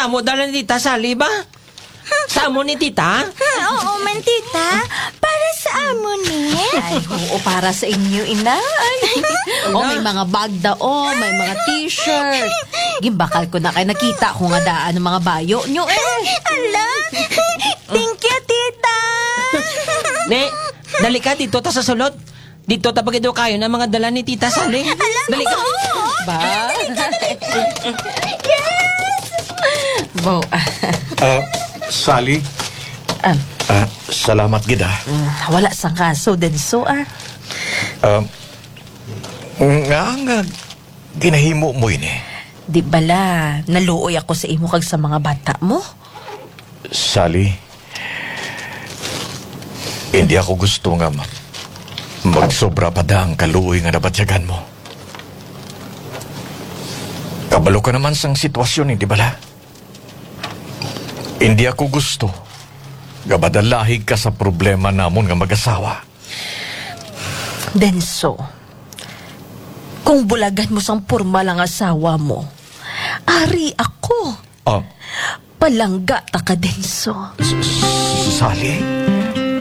Sa amo dala ni Tita Sally ba? Sa amo ni Tita? Oo man, tita. Para sa amo ni. Ay, oo, para sa inyo, inay. May mga bag daw, may mga t-shirt. Gimbakal ko na kayo, nakita ko nga daan ng mga bayo nyo Ala, thank you, tita. Ne, dali ka dito ta sa sulod. Dito ta pagido kayo ng mga dala ni Tita Sally. Dali ka. Ba? Bo, Sally, salamat gid ah. wala sang kaso din so Nga ginahimo mo ini. Di bala, naluoy ako sa imo kag sa mga bata mo. Sally, hindi ako gusto nga magsobra pa da ang kaluoy nga nabatyagan mo. Kabalo ka naman sang sitwasyon, hindi bala? Hindi ako gusto gabadalahig ka sa problema namon nga mag-asawa. Denso, kung bulagan mo sang porma lang asawa mo, ari ako. Ah, Palangga ta ka, Denso. Sally?